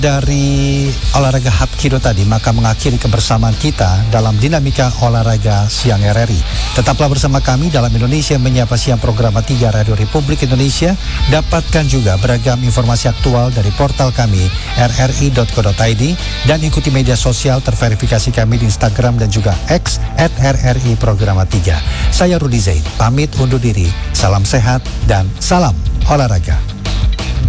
Dari olahraga Hapkido tadi, maka mengakhiri kebersamaan kita dalam dinamika olahraga siang RRI. Tetaplah bersama kami dalam Indonesia Menyapa Siang program 3 Radio Republik Indonesia. Dapatkan juga beragam informasi aktual dari portal kami rri.co.id dan ikuti media sosial terverifikasi kami di Instagram dan juga X @RRI Programa 3. Saya Rudi Zain, pamit undur diri. Salam sehat dan salam olahraga.